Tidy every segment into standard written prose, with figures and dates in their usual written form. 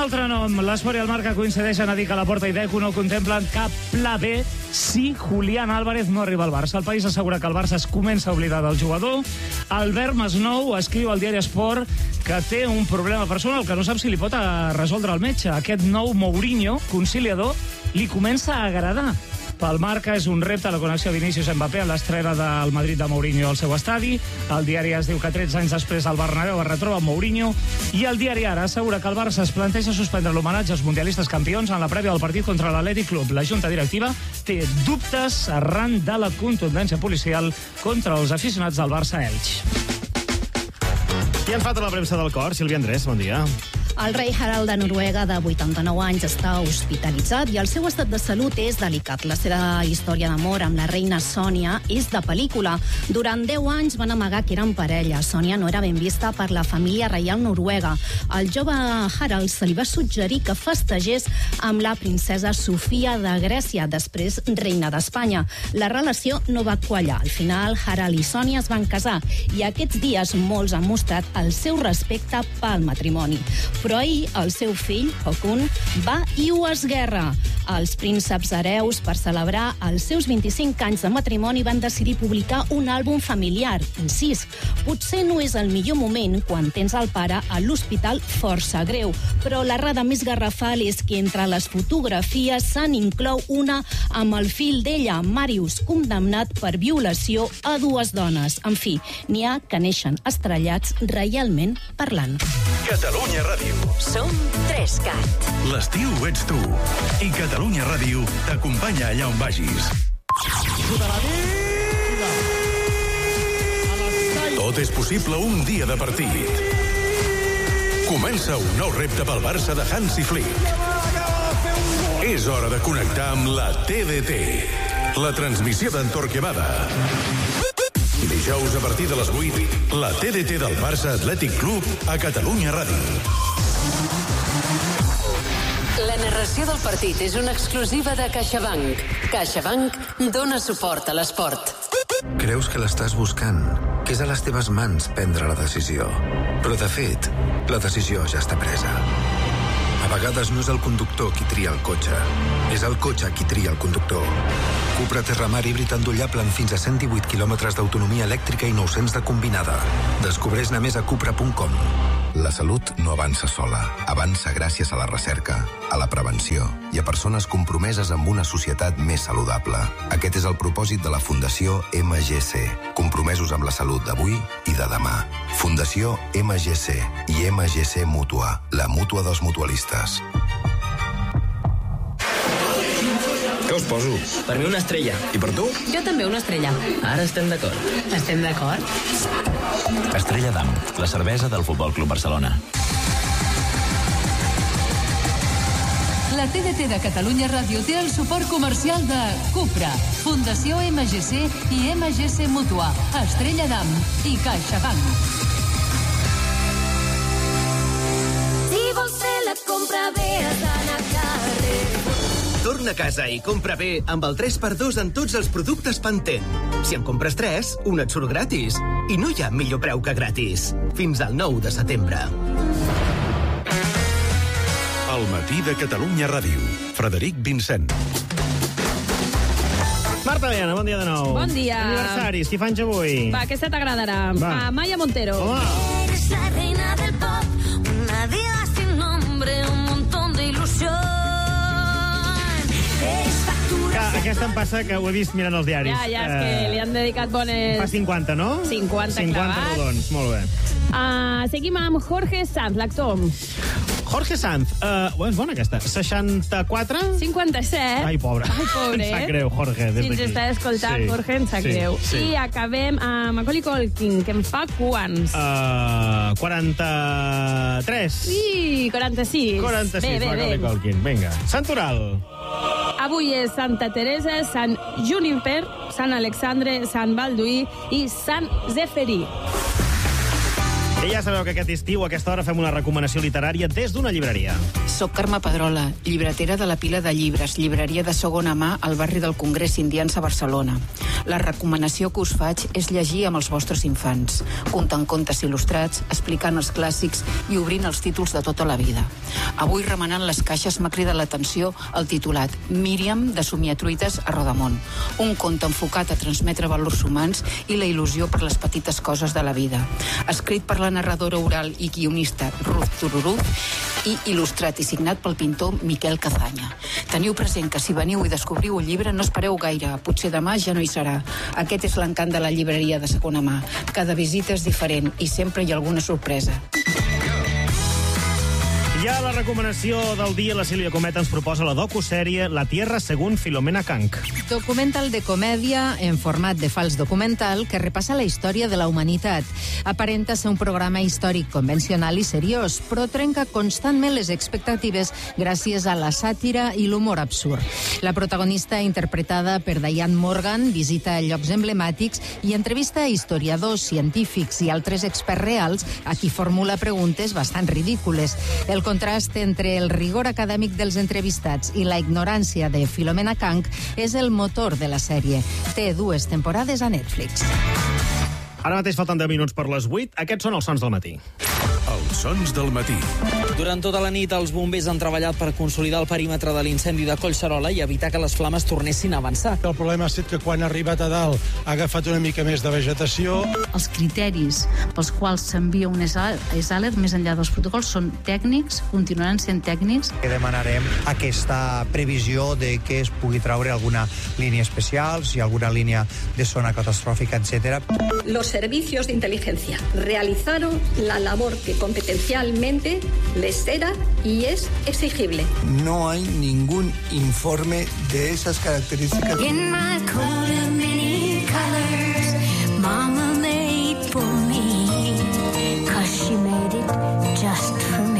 altre nom. L'Esport i el Marca coincideixen a dir que Laporta i Deco no contemplen cap pla B si Julián Álvarez no arriba al Barça. El País assegura que el Barça es comença a oblidar del jugador. Albert Masnou escriu al diari Esport que té un problema personal que no sap si li pot resoldre el metge. Aquest nou Mourinho, conciliador, li comença a agradar. Pel Marca és un repte la connexió Vinícius-Mbappé a l'estrena del Madrid de Mourinho al seu estadi. El diari es diu que 13 anys després el Bernabéu es retroba amb Mourinho, i el diari Ara assegura que el Barça es planteja suspendre l'homenatge als mundialistes campions en la prèvia del partit contra l'Atlètic Club. La junta directiva té dubtes arran de la contundència policial contra els aficionats del Barça Elx. I ens falta la premsa del cor. Sílvia Andrés, bon dia. El rei Harald de Noruega, de 89 anys, està hospitalitzat i el seu estat de salut és delicat. La seva història d'amor amb la reina Sònia és de pel·lícula. Durant 10 anys van amagar que eren parella. Sònia no era ben vista per la família reial noruega. Al jove Harald se li va suggerir que festegés amb la princesa Sofia de Grècia, després reina d'Espanya. La relació no va quallar. Al final, Harald i Sònia es van casar i aquests dies molts han mostrat el seu respecte pel matrimoni. Però ahir el seu fill, Håkon, va i ho esguerra. Els prínceps hereus, per celebrar els seus 25 anys de matrimoni, van decidir publicar un àlbum familiar. Incís, potser no és el millor moment quan tens el pare a l'hospital força greu, però l'errada més garrafal és que entre les fotografies se n'inclou una amb el fill d'ella, Màrius, condemnat per violació a 2 dones. En fi, n'hi ha que neixen estrellats reialment parlant. Catalunya Ràdio. Som 3CAT. L'estiu ets tu. I Catalunya Ràdio t'acompanya allà on vagis. Tot és possible un dia de partit. Comença un nou repte pel Barça de Hansi Flick. És hora de connectar amb la TDT, la transmissió d'en Torquemada. I dijous a partir de les 8, la TDT del Barça Atlètic Club a Catalunya Ràdio. La narració del partit és una exclusiva de CaixaBank. CaixaBank dona suport a l'esport. Creus que l'estàs buscant, que és a les teves mans prendre la decisió. Però, de fet, la decisió ja està presa. A vegades no és el conductor qui tria el cotxe, és el cotxe qui tria el conductor. Cupra Terramar híbrid endollable amb fins a 118 quilòmetres d'autonomia elèctrica i 900 de combinada. Descobreix-ne més a cupra.com. La salut no avança sola. Avança gràcies a la recerca, a la prevenció i a persones compromeses amb una societat més saludable. Aquest és el propòsit de la Fundació MGC. Compromesos amb la salut d'avui i de demà. Fundació MGC i MGC Mútua, la mútua dels mutualistes. Què us poso? Per mi una estrella. I per tu? Jo també una estrella. Ara estem d'acord. Estem d'acord? Estrella d'Am, la cervesa del Futbol Club Barcelona. La TDT de Catalunya Ràdio té el suport comercial de Cupra, Fundació MGC i MGC Mútua, Estrella d'Am i CaixaBank. Si vols fer la compra bé, has d'anar a carrer. Torna a casa i compra bé amb el 3x2 en tots els productes Pantene. Si en compres 3, un et surt gratis. I no hi ha millor preu que gratis. Fins al 9 de setembre. El matí de Catalunya Ràdio. Frederic Vincent. Marta Viana, bon dia de nou. Bon dia. Aniversaris, qui fa anys avui? Va, aquesta t'agradarà. A Maya Montero. Home. Eres la reina del pop, una diva sin nombre, un montón de ilusión. Aquesta em passa que ho he vist mirant els diaris. Ja, és que li han dedicat bones... Fa 50, no? 50 clavats. rodons, molt bé. Seguim amb Jorge Sanz, l'actor. Jorge Sanz, és bona aquesta. 64? 57. Ai, pobre. Em sap greu, Jorge. Si ens està escoltant, sí, Jorge, em sap greu. Sí. I acabem amb Macaulay Culkin, que em fa quants? 43. Sí, 46. 46, Macaulay Culkin. Vinga. Sant Oral. Avui és Santa Teresa, Sant Juniper, Sant Alexandre, Sant Balduí i Sant Zeferí. I ja sabeu que aquest estiu, a aquesta hora, fem una recomanació literària des d'una llibreria. Soc Carme Pedrola, llibretera de la Pila de Llibres, llibreria de segona mà al barri del Congrés Indians a Barcelona. La recomanació que us faig és llegir amb els vostres infants, contant contes il·lustrats, explicant els clàssics i obrint els títols de tota la vida. Avui, remenant les caixes, m'ha cridat l'atenció el titulat Míriam, de Somiatruites a Rodamont, un conte enfocat a transmetre valors humans i la il·lusió per les petites coses de la vida. Escrit per la narradora oral i guionista Ruth Tururú i il·lustrat i signat pel pintor Miquel Cazanya. Teniu present que si veniu i descobriu un llibre no espereu gaire, potser demà ja no hi serà. Aquest és l'encant de la llibreria de segona mà. Cada visita és diferent i sempre hi ha alguna sorpresa. Ja la recomanació del dia, la Sílvia Cometa ens proposa la docusèrie La Tierra según Filomena Kank. Documental de comèdia en format de fals documental que repassa la història de la humanitat. Aparenta ser un programa històric convencional i seriós, però trenca constantment les expectatives gràcies a la sàtira i l'humor absurd. La protagonista, interpretada per Diane Morgan, visita llocs emblemàtics i entrevista a historiadors, científics i altres experts reals a qui formula preguntes bastant ridícules. El contrast entre el rigor acadèmic dels entrevistats i la ignorància de Filomena Kank és el motor de la sèrie. Té 2 temporades a Netflix. Ara mateix falten 10 minuts per les 8. Aquests són els sons del matí. Els sons del matí. Durant tota la nit, els bombers han treballat per consolidar el perímetre de l'incendi de Collserola i evitar que les flames tornessin a avançar. El problema ha estat que quan ha arribat a dalt ha agafat una mica més de vegetació. Els criteris pels quals s'envia un ESALER, més enllà dels protocols, són tècnics, continuaran sent tècnics. Demanarem aquesta previsió de que es pugui traure alguna línia especial, si alguna línia de zona catastròfica, etc. Los servicios de inteligencia realizaron la labor que competencialmente les era y es exigible. No hay ningún informe de esas características. In my coat of many colors, Mama made for me, 'cause she made it just for me.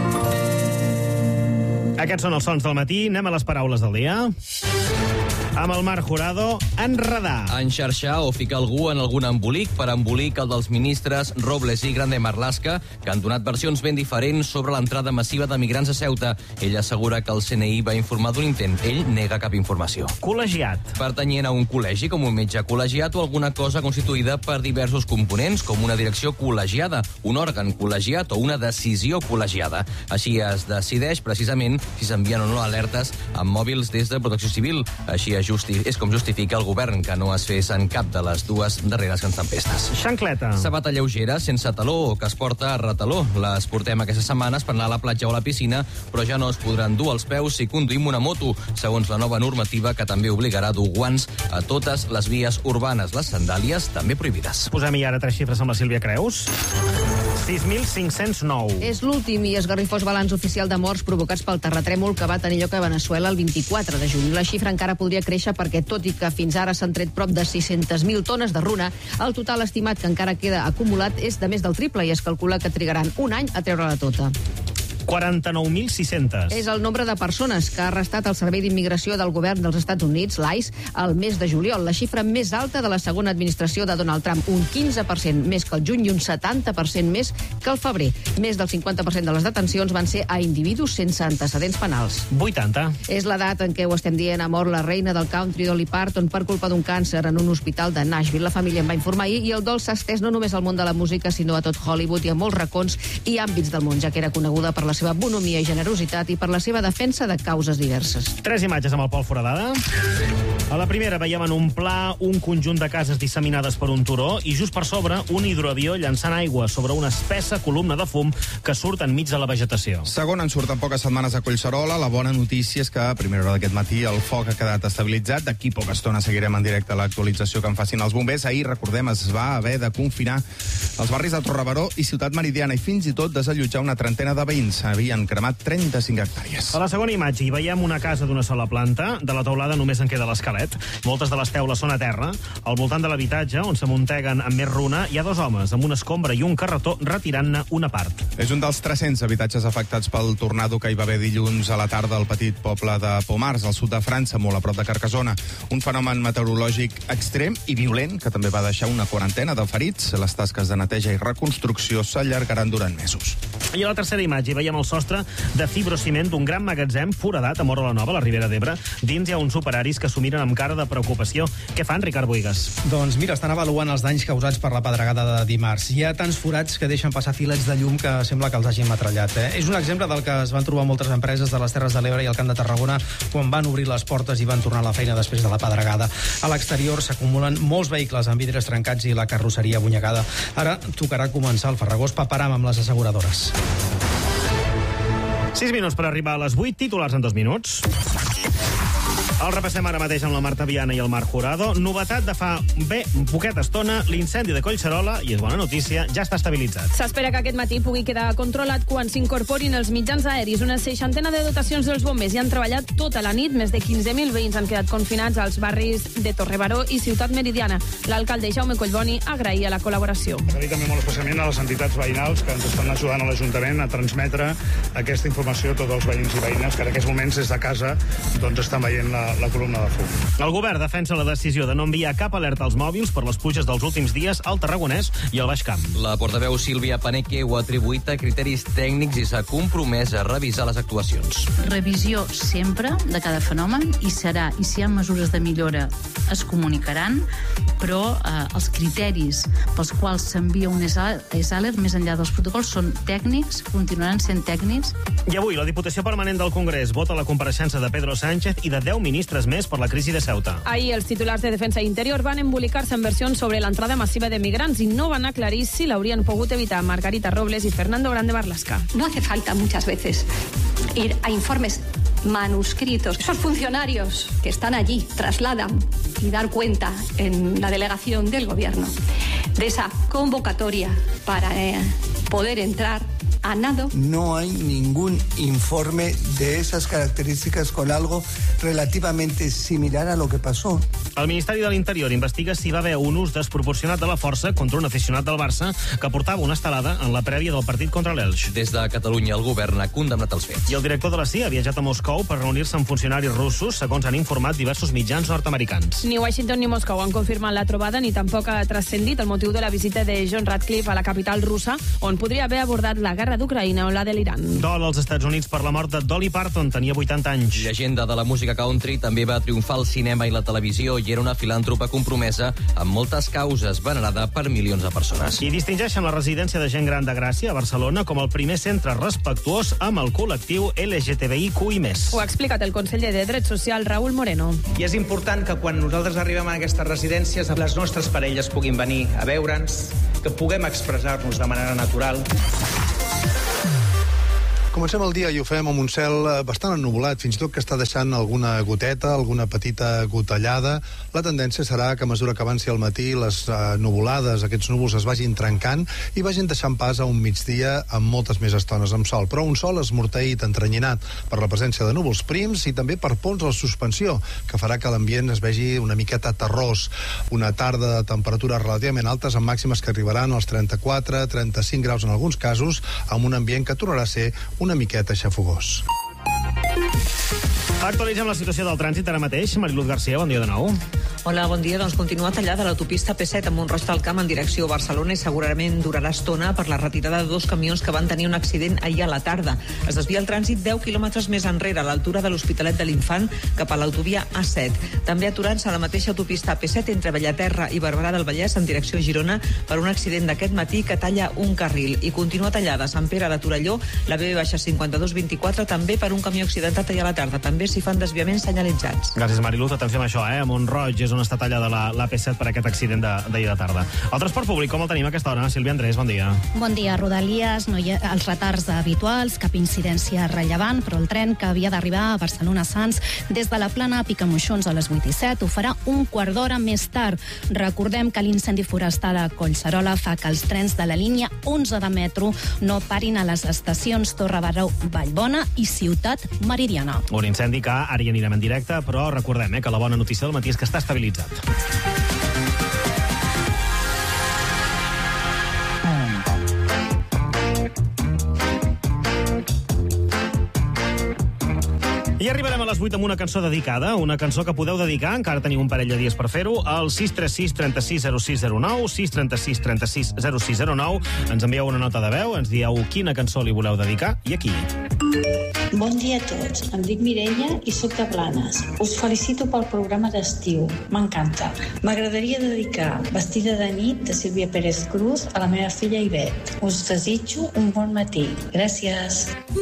Aquests són els sons del matí. Anem a les paraules del dia. Amb el Marc Jurado, enredar. Enxarxar o ficar algú en algun embolic. Per embolic, el dels ministres Robles i Grande Marlaska, que han donat versions ben diferents sobre l'entrada massiva de migrants a Ceuta. Ell assegura que el CNI va informar d'un intent. Ell nega cap informació. Col·legiat. Pertanyent a un col·legi, com un metge col·legiat o alguna cosa constituïda per diversos components, com una direcció col·legiada, un òrgan col·legiat o una decisió col·legiada. Així es decideix, precisament, si s'envien o no alertes amb mòbils des de Protecció Civil. Així és com justifica el govern que no es fes en cap de les dues darreres grans tempestes. Xancleta. Sabata lleugera, sense taló o que es porta a retaló. Les portem aquestes setmanes per anar a la platja o a la piscina, però ja no es podran dur als peus si conduïm una moto, segons la nova normativa que també obligarà a dur guants a totes les vies urbanes. Les sandàlies també prohibides. Posem-hi ara 3 xifres amb la Sílvia Creus. 6.509. És l'últim i esgarrifós balanç oficial de morts provocats pel terratrèmol que va tenir lloc a Veneçuela el 24 de juny. La xifra encara podria créixer perquè, tot i que fins ara s'han tret prop de 600.000 tones de runa, el total estimat que encara queda acumulat és de més del triple i es calcula que trigaran un any a treure-la tota. 49.600. És el nombre de persones que ha arrestat el Servei d'Immigració del govern dels Estats Units, l'ICE, al mes de juliol, la xifra més alta de la segona administració de Donald Trump, un 15% més que el juny i un 70% més que el febrer. Més del 50% de les detencions van ser a individus sense antecedents penals. 80. És l'edat en què ho estem dient, ha mort la reina del country Dolly Parton per culpa d'un càncer en un hospital de Nashville. La família en va informar ahir i el dol s'ha estès no només al món de la música, sinó a tot Hollywood i a molts racons i àmbits del món, ja que era coneguda per la seva bonomia i generositat i per la seva defensa de causes diverses. 3 imatges amb el Pol Foradada. A la primera veiem en un pla un conjunt de cases disseminades per un turó i just per sobre un hidroavió llançant aigua sobre una espessa columna de fum que surt enmig de la vegetació. Segon, en surten poques setmanes a Collserola. La bona notícia és que a primera hora d'aquest matí el foc ha quedat estabilitzat. D'aquí poca estona seguirem en directe l'actualització que en facin els bombers. Ahir, recordem, es va haver de confinar els barris de Torrebaró i Ciutat Meridiana i fins i tot desallotjar una trentena de veïns. Havien cremat 35 hectàrees. A la segona imatge hi veiem una casa d'una sola planta. De la teulada només en queda l'escala xalet. Moltes de les teules són a terra. Al voltant de l'habitatge, on s'amunteguen amb més runa, hi ha dos homes amb una escombra i un carretó retirant-ne una part. És un dels 300 habitatges afectats pel tornado que hi va haver dilluns a la tarda al petit poble de Pomars, al sud de França, molt a prop de Carcassona. Un fenomen meteorològic extrem i violent que també va deixar una quarantena de ferits. Les tasques de neteja i reconstrucció s'allargaran durant mesos. I a la tercera imatge hi veiem el sostre de fibrociment d'un gran magatzem foradat a Móra la Nova, a la Ribera d'Ebre. Dins hi ha uns operaris que s'ho miren amb cara de preocupació. Què fan, Ricard Boigas? Doncs mira, estan avaluant els danys causats per la pedregada de dimarts. Hi ha tants forats que deixen passar filets de llum que sembla que els hagin matrallat. És un exemple del que es van trobar moltes empreses de les Terres de l'Ebre i el Camp de Tarragona quan van obrir les portes i van tornar a la feina després de la pedregada. A l'exterior s'acumulen molts vehicles amb vidres trencats i la carrosseria abunyegada. Ara tocarà començar el farragós paperam amb les asseguradores. 6 minuts per arribar a les 8, titulars en 2 minuts. El repassem ara mateix amb la Marta Viana i el Marc Jurado. Novetat de fa poqueta estona, l'incendi de Collserola, i és bona notícia, ja està estabilitzat. S'espera que aquest matí pugui quedar controlat quan s'incorporin els mitjans aeris. Una 60 de dotacions dels bombers hi han treballat tota la nit. Més de 15.000 veïns han quedat confinats als barris de Torrebaró i Ciutat Meridiana. L'alcalde Jaume Collboni agraïa la col·laboració. Agraïm també molt especialment a les entitats veïnals que ens estan ajudant a l'Ajuntament a transmetre aquesta informació a tots els veïns i veïnes que en aquests moments des de casa doncs estan veient la columna de fum. El govern defensa la decisió de no enviar cap alerta als mòbils per les pluges dels últims dies al Tarragonès i al Baix Camp. La portaveu Sílvia Paneque ho ha atribuït a criteris tècnics i s'ha compromès a revisar les actuacions. Revisió sempre de cada fenomen i serà, i si hi ha mesures de millora es comunicaran, però els criteris pels quals s'envia un ESALER més enllà dels protocols són tècnics, continuaran sent tècnics. I avui la Diputació Permanent del Congrés vota la compareixença de Pedro Sánchez i de 10 ministres més per la crisi de Ceuta. Ahir els titulars de Defensa i Interior van embolicar-se en versions sobre l'entrada massiva de migrants i no van aclarir si l'haurien pogut evitar Margarita Robles y Fernando Grande Marlaska. No hace falta muchas veces ir a informes manuscritos. Esos funcionarios que están allí trasladan y dar cuenta en la delegación del gobierno de esa convocatoria para poder entrar a nado. No hay ningún informe de esas características con algo relativamente similar a lo que pasó. El Ministeri de l'Interior investiga si va haver un ús desproporcionat de la força contra un aficionat del Barça que portava una estelada en la prèvia del partit contra l'Elx. Des de Catalunya, el govern ha condemnat els fets. I el director de la CIA ha viatjat a Moscou per reunir-se amb funcionaris russos, segons han informat diversos mitjans nord-americans. Ni Washington ni Moscou han confirmat la trobada ni tampoc ha transcendit el motiu de la visita de John Ratcliffe a la capital russa, on podria haver abordat la guerra d'Ucraïna o la de l'Iran. Dol als Estats Units per la mort de Dolly Parton, tenia 80 anys. Llegenda de la música country, també va triomfar al cinema i la televisió i era una filàntropa compromesa amb moltes causes, venerada per milions de persones. I distingeixen la residència de gent gran de Gràcia, a Barcelona, com el primer centre respectuós amb el col·lectiu LGTBIQI+. Ho ha explicat el conseller de Drets Socials, Raúl Moreno. I és important que quan nosaltres arribem a aquestes residències les nostres parelles puguin venir a veure'ns, que puguem expressar-nos de manera natural. Comencem el dia i ho fem amb un cel bastant ennuvolat, fins i tot que està deixant alguna goteta, alguna petita gotellada. La tendència serà que a mesura que avanci el matí les nuvolades, aquests núvols es vagin trencant i vagin deixant pas a un migdia amb moltes més estones amb sol, però un sol esmorteït, entrenyinat per la presència de núvols prims i també per ponts a la suspensió, que farà que l'ambient es vegi una miqueta terrós. Una tarda de temperatures relativament altes amb màximes que arribaran als 34-35 graus en alguns casos, amb un ambient que tornarà a ser una miqueta xafogós. Actualitzem la situació del trànsit ara mateix. Mariluz García, bon dia de nou. Hola, bon dia. Doncs continua tallada l'autopista P7 amb Mont-roig del Camp en direcció a Barcelona i segurament durarà estona per la retirada de 2 camions que van tenir un accident ahir a la tarda. Es desvia el trànsit 10 quilòmetres més enrere, a l'altura de l'Hospitalet de l'Infant, cap a l'autovia A7. També aturant-se a la mateixa autopista P7 entre Bellaterra i Barberà del Vallès en direcció a Girona per un accident d'aquest matí que talla un carril. I continua tallada a Sant Pere de Torelló, la B-5224, també per un camió accidentat ahir a la tarda. També s'hi fan desviaments senyalitzats. Gràcies, Mariluz. Atenció amb això, a Mont-roig és on està tallada la P7 per aquest accident d'ahir de tarda. El transport públic, com el tenim a aquesta hora? Sílvia Andrés, bon dia. Bon dia, Rodalies. No hi ha els retards habituals, cap incidència rellevant, però el tren que havia d'arribar a Barcelona-Sants des de la Plana a Picamoixons a les 8:07 ho farà un quart d'hora més tard. Recordem que l'incendi forestal a Collserola fa que els trens de la línia 11 de metro no parin a les estacions Torre Baró, Vallbona i Ciutat Meridiana. Un incendi que ara hi anirem en directe, però recordem que la bona notícia del matí és que està estabilitzat. I arribarem a les 8 amb una cançó dedicada, una cançó que podeu dedicar, encara teniu un parell de dies per fer-ho, al 636 36 0609, 636 36 0609. Ens envieu una nota de veu, ens dieu quina cançó li voleu dedicar i a qui. Bon dia a tots, em dic Mireia i sóc de Blanes. Us felicito pel programa d'estiu, m'encanta. M'agradaria dedicar Vestida de nit de Sílvia Pérez Cruz a la meva filla Ivet. Us desitjo un bon matí. Gràcies.